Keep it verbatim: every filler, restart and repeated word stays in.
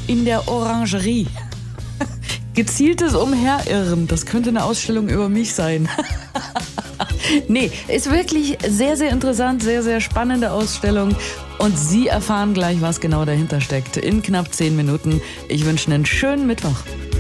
in der Orangerie. Gezieltes Umherirren, das könnte eine Ausstellung über mich sein. Nee, ist wirklich sehr, sehr interessant, sehr, sehr spannende Ausstellung. Und Sie erfahren gleich, was genau dahinter steckt. In knapp zehn Minuten. Ich wünsche einen schönen Mittwoch.